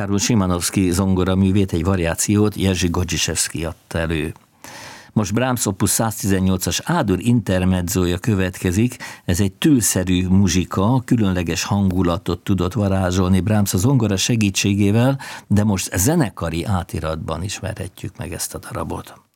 Karol Szymanowski zongoraművét, egy variációt Jerzy Godziszewski adta elő. Most Brahms opus 118-as A-dur intermedzója következik, ez egy tűszerű muzsika, különleges hangulatot tudott varázsolni Brahms a zongora segítségével, de most zenekari átiratban ismerhetjük meg ezt a darabot.